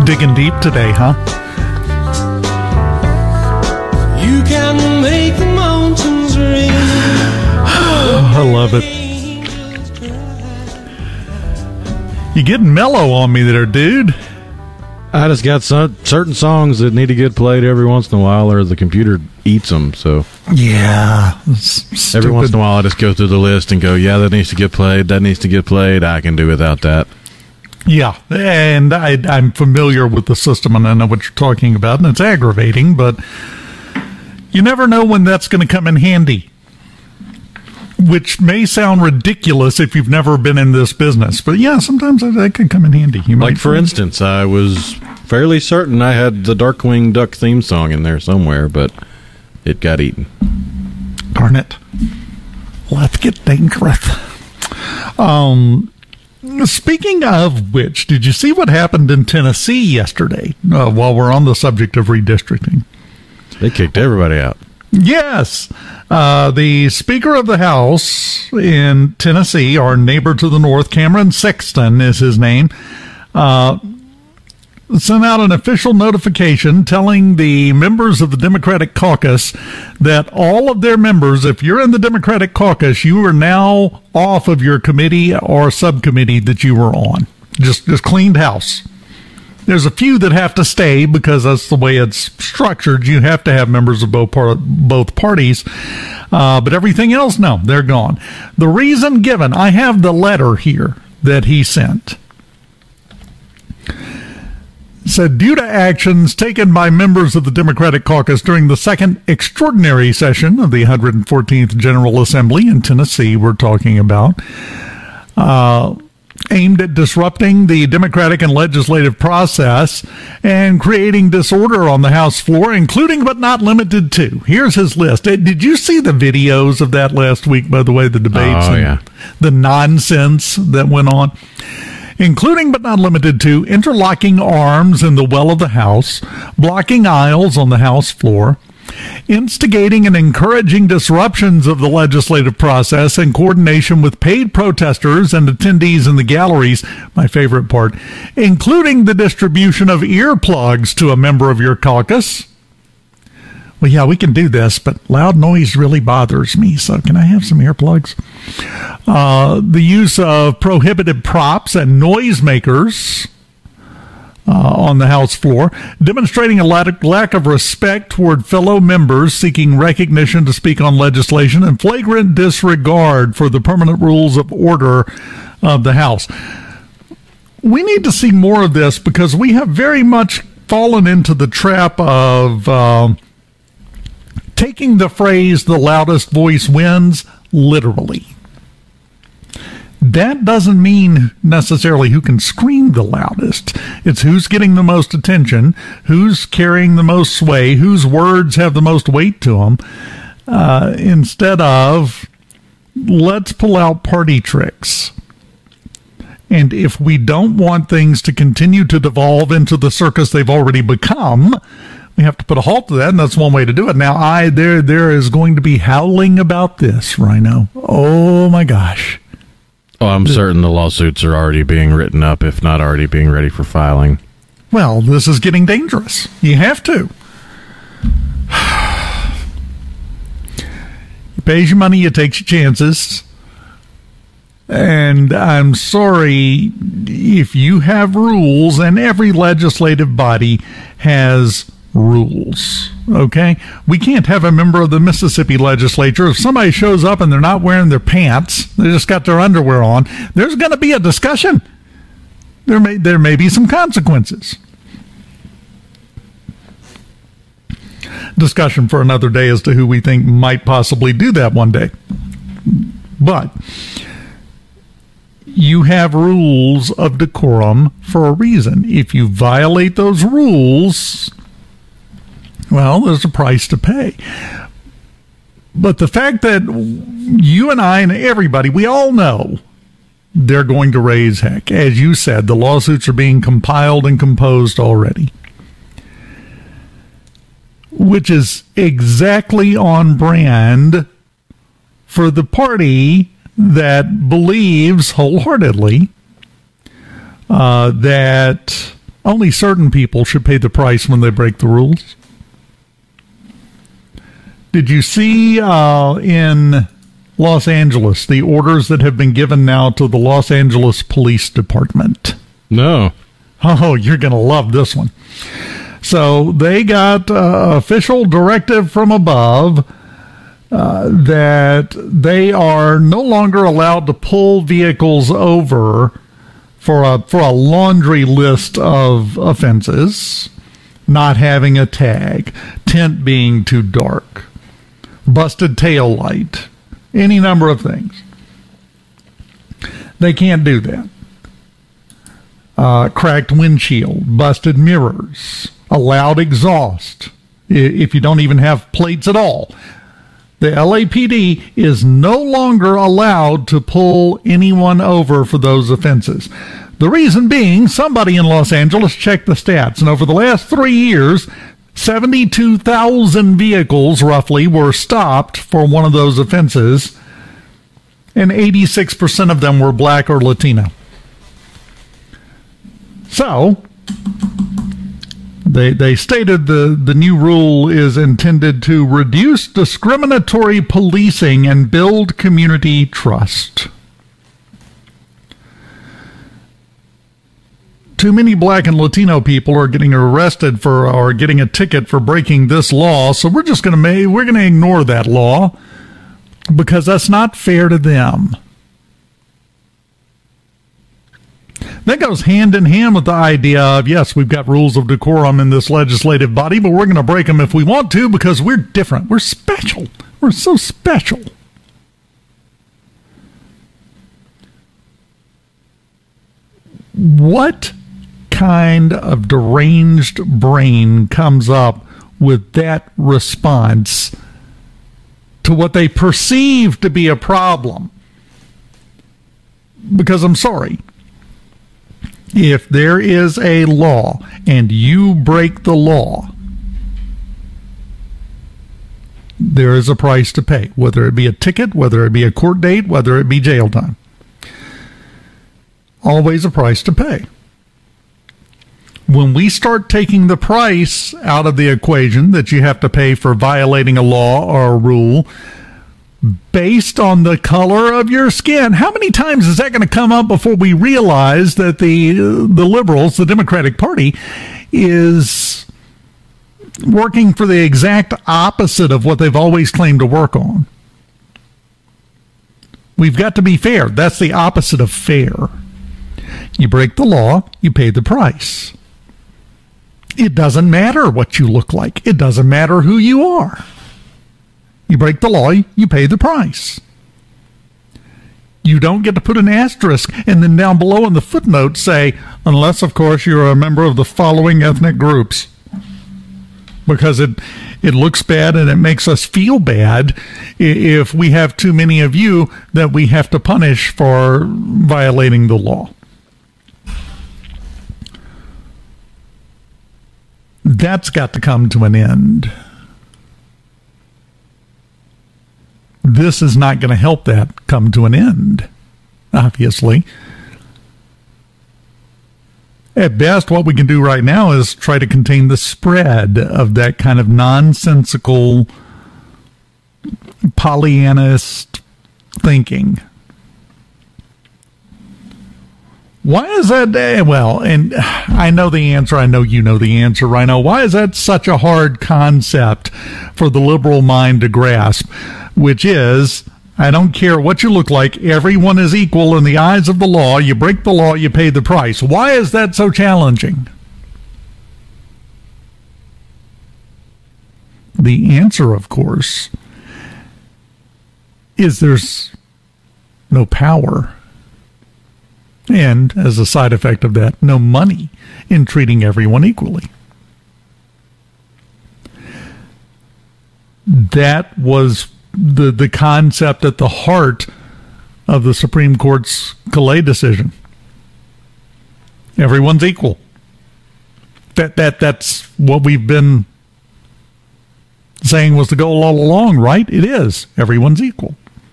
Digging deep today, huh? You can make the mountains rain. I love it. You getting mellow on me there, dude. I just got certain songs that need to get played every once in a while, or the computer eats them. So yeah, every once in a while, I just go through the list and go, "Yeah, that needs to get played. That needs to get played. I can do without that." Yeah, and I'm familiar with the system, and I know what you're talking about, and it's aggravating, but you never know when that's going to come in handy. Which may sound ridiculous if you've never been in this business, but yeah, sometimes that can come in handy. Like, for instance, I was fairly certain I had the Darkwing Duck theme song in there somewhere, but it got eaten. Darn it. Let's get dangerous. Speaking of which, did you see what happened in Tennessee yesterday while we're on the subject of redistricting? They kicked everybody out. Yes. The Speaker of the House in Tennessee, our neighbor to the north, Cameron Sexton is his name, sent out an official notification telling the members of the Democratic caucus that all of their members, if you're in the Democratic caucus, you are now off of your committee or subcommittee that you were on. Just cleaned house. There's a few that have to stay because that's the way it's structured. You have to have members of both parties. But everything else, no, they're gone. The reason given, I have the letter here that he sent. It said, due to actions taken by members of the Democratic caucus during the second extraordinary session of the 114th General Assembly in Tennessee, we're talking about, aimed at disrupting the democratic and legislative process and creating disorder on the House floor, including but not limited to. Here's his list. Did you see the videos of that last week, by the way, the debates and the nonsense that went on? Including but not limited to interlocking arms in the well of the House, blocking aisles on the House floor, instigating and encouraging disruptions of the legislative process in coordination with paid protesters and attendees in the galleries, my favorite part, including the distribution of earplugs to a member of your caucus. Well, yeah, we can do this, but loud noise really bothers me, so can I have some earplugs? The use of prohibited props and noisemakers on the House floor, demonstrating a lack of respect toward fellow members seeking recognition to speak on legislation, and flagrant disregard for the permanent rules of order of the House. We need to see more of this because we have very much fallen into the trap of taking the phrase, the loudest voice wins, literally. That doesn't mean necessarily who can scream the loudest. It's who's getting the most attention, who's carrying the most sway, whose words have the most weight to them, instead of let's pull out party tricks. And if we don't want things to continue to devolve into the circus they've already become, we have to put a halt to that, and that's one way to do it. Now, there is going to be howling about this, Rhino. Oh, my gosh. Oh, I'm certain the lawsuits are already being written up, if not already being ready for filing. Well, this is getting dangerous. You have to. You pays your money, you takes your chances. And I'm sorry if you have rules, and every legislative body has rules, okay? We can't have a member of the Mississippi legislature. If somebody shows up and they're not wearing their pants, they just got their underwear on, there's going to be a discussion. There may be some consequences. Discussion for another day as to who we think might possibly do that one day. But you have rules of decorum for a reason. If you violate those rules, well, there's a price to pay. But the fact that you and I and everybody, we all know they're going to raise heck. As you said, the lawsuits are being compiled and composed already, which is exactly on brand for the party that believes wholeheartedly that Only certain people should pay the price when they break the rules. Did you see in Los Angeles the orders that have been given now to the Los Angeles Police Department? No. Oh, you're going to love this one. So they got official directive from above that they are no longer allowed to pull vehicles over for a laundry list of offenses: not having a tag, tint being too dark, busted tail light, any number of things. They can't do that. Cracked windshield, busted mirrors, a loud exhaust, if you don't even have plates at all. The LAPD is no longer allowed to pull anyone over for those offenses. The reason being, somebody in Los Angeles checked the stats, and over the last 3 years, 72,000 vehicles, roughly, were stopped for one of those offenses, and 86% of them were black or Latino. So, they stated the new rule is intended to reduce discriminatory policing and build community trust. Too many black and Latino people are getting arrested for or getting a ticket for breaking this law, so we're going to ignore that law because that's not fair to them. That goes hand in hand with the idea of, yes, we've got rules of decorum in this legislative body, but we're going to break them if we want to because we're different. We're special. We're so special. What kind of deranged brain comes up with that response to what they perceive to be a problem? Because I'm sorry, if there is a law and you break the law, there is a price to pay, whether it be a ticket, whether it be a court date, whether it be jail time. Always a price to pay. When we start taking the price out of the equation that you have to pay for violating a law or a rule based on the color of your skin, how many times is that going to come up before we realize that the liberals, the Democratic Party, is working for the exact opposite of what they've always claimed to work on? We've got to be fair. That's the opposite of fair. You break the law, you pay the price. It doesn't matter what you look like. It doesn't matter who you are. You break the law, you pay the price. You don't get to put an asterisk and then down below in the footnote say, unless, of course, you're a member of the following ethnic groups. Because it looks bad and it makes us feel bad if we have too many of you that we have to punish for violating the law. That's got to come to an end. This is not going to help that come to an end, obviously. At best, what we can do right now is try to contain the spread of that kind of nonsensical, Pollyannaist thinking. Why is that? Well, and I know the answer. I know you know the answer, Rhino. Why is that such a hard concept for the liberal mind to grasp? Which is, I don't care what you look like. Everyone is equal in the eyes of the law. You break the law, you pay the price. Why is that so challenging? The answer, of course, is there's no power. And, as a side effect of that, no money in treating everyone equally. That was the concept at the heart of the Supreme Court's Calais decision. Everyone's equal. That's what we've been saying was the goal all along, right? It is. Everyone's equal.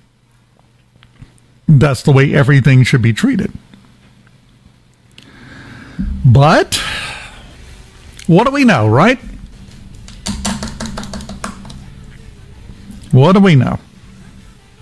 That's the way everything should be treated. But What do we know, right? What do we know?